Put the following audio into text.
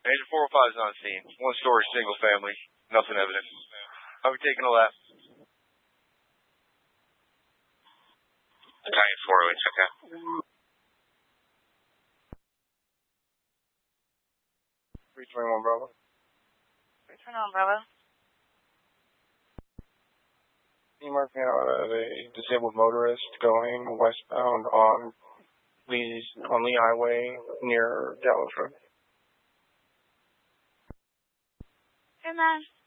Agent 405 is on scene. One-story, single family. Nothing evident. I'll be taking a lap. Italian 408, okay. 321 Bravo. 321 Bravo. Can you mark me out a disabled motorist going westbound on Lee Highway near Dallas Road? 10-9.